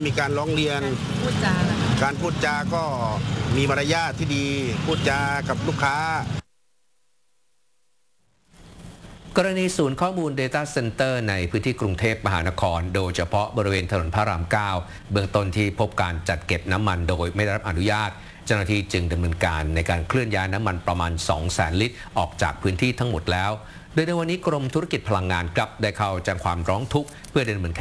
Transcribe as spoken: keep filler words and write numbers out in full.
มีการร้องเรียนพูดจาการพูดจาก็มีมารยาทที่ดีพูดจากับลูกค้ากรณีศูนย์ข้อมูล Data Center ในพื้นที่กรุงเทพมหานครโดยเฉพาะบริเวณถนนพระรามเก้าเบื้องต้นที่พบการจัดเก็บน้ำมันโดยไม่ได้รับอนุญาตเจ้าหน้าที่จึงดำเนินการในการเคลื่อนย้ายน้ำมันประมาณ สองแสน ลิตรออกจากพื้นที่ทั้งหมดแล้วโดยในวันนี้กรมธุรกิจพลังงานกลับได้เข้าแจ้งความร้องทุกข์เพื่อดำเนิน